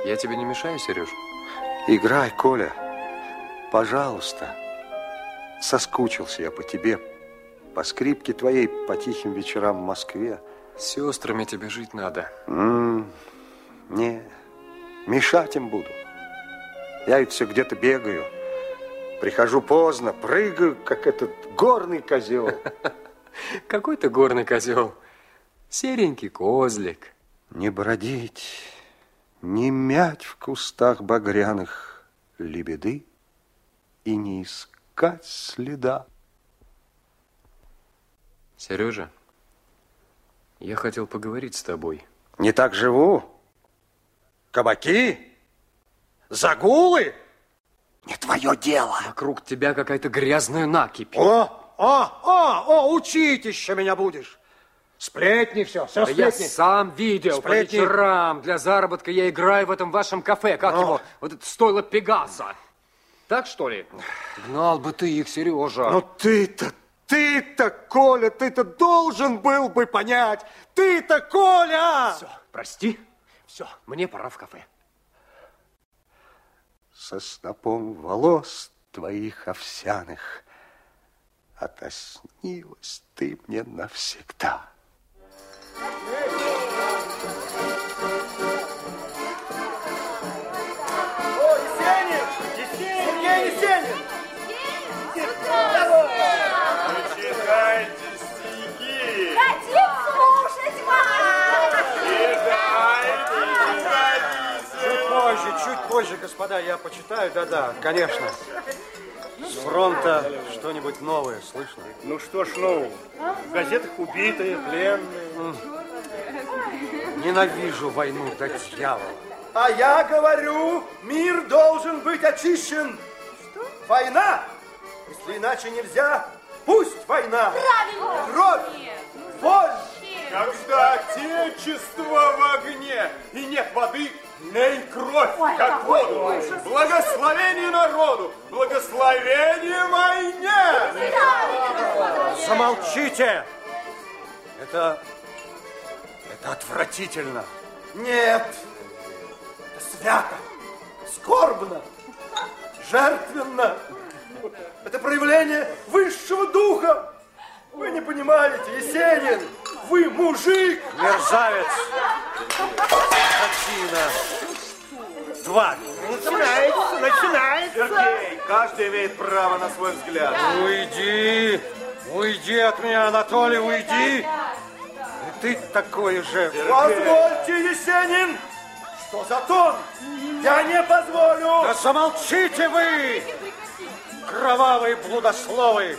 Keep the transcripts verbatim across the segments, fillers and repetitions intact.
Я тебе не мешаю, Сереж? Играй, Коля. Пожалуйста. Соскучился я по тебе, по скрипке твоей, по тихим вечерам в Москве. С сестрами тебе жить надо. М-м, не, мешать им буду. Я ведь все где-то бегаю. Прихожу поздно, прыгаю, как этот горный козел. Какой ты горный козел? Серенький козлик. Не бродить, не мять в кустах багряных лебеды и не искать следа. Сережа, я хотел поговорить с тобой. Не так живу. Кабаки? Загулы? Не твое дело. Вокруг тебя какая-то грязная накипь. О, о, о, о, учить еще меня будешь. Сплетни все, все Да сплетни. я сам видел. Сплетни. По вечерам для заработка я играю в этом вашем кафе. Как Но. его? Вот это стойло Пегаса. Так, что ли? Гнал бы ты их, Сережа. Ну ты-то, ты-то, Коля, ты-то должен был бы понять. Ты-то, Коля! Все, прости. Все, мне пора в кафе. Со снопом волос твоих овсяных отоснилась ты мне навсегда. О, Есенин! Есенин! Сергей Есенин! Читайте стихи! Хотим слушать вас! Читайте, читайте! Чуть позже, чуть позже, господа, я почитаю, да-да, конечно. С фронта что-нибудь новое слышно? Ну что ж нового? В газетах убитые, пленные. Ненавижу войну до дьявола. А я говорю, мир должен быть очищен. Что? Война, если иначе нельзя, пусть война. Правильно. Кровь, боль. Когда отечество в огне и нет воды, лей кровь, Ой, как какой воду. ужас. Благословение народу, благословение войне. Замолчите! Это... это отвратительно. Нет, это свято, скорбно, жертвенно. Это проявление высшего духа. Вы не понимаете, Есенин, вы мужик. Мерзавец! Скотина! Тварь! Начинается, начинается. Сергей, каждый имеет право на свой взгляд. Уйди! Уйди от меня, Анатолий, уйди! И ты такой же. Позвольте, Есенин! Что за тон? Я не позволю! Да замолчите вы! Кровавые блудословы!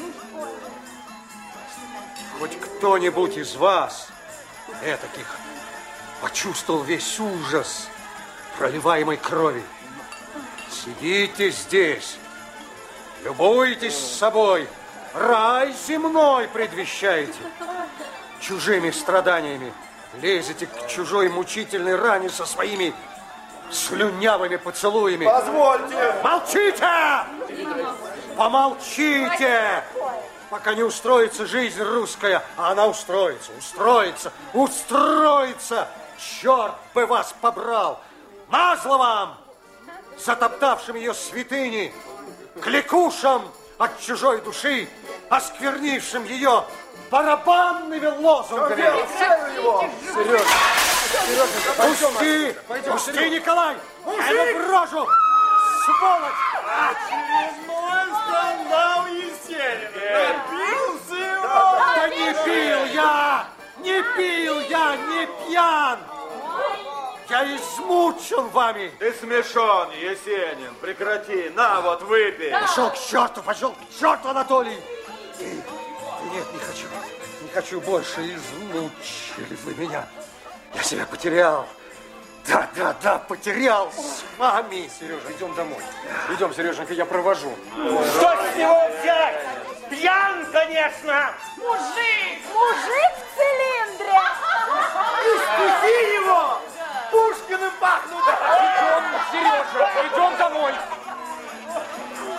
Хоть кто-нибудь из вас, этаких, почувствовал весь ужас проливаемой крови. Сидите здесь, любуйтесь собой, рай земной предвещаете. Чужими страданиями лезете к чужой мучительной ране со своими слюнявыми поцелуями. Позвольте! Молчите! Помолчите! Пока не устроится жизнь русская, а она устроится, устроится, устроится! Черт бы вас побрал! Назло вам, затоптавшим ее святыни, кликушам от чужой души, осквернившим ее барабанными лозунгами. Сережа, Сережа, Пусти! Пусти, Николай! Я его в рожу! Сволочь! Очередной скандал Есенина. Напился его. Да не пил я! Не пил я! Не пьян! Я измучен вами! Ты смешон, Есенин. Прекрати. На, вот, выпей. Пошел к черту, пошел к черту, Анатолий! Ты, ты нет, не хочу. Не хочу больше. Измучили вы меня. Я себя потерял. Да, да, да, потерял с вами. Сережа, идем домой. Идем, Сереженька, я провожу. Что с него взять? Пьян, конечно! Мужик! Мужик в цилиндре! Испуги его! Пушкиным пахнут! Идем, Сережа, идем домой.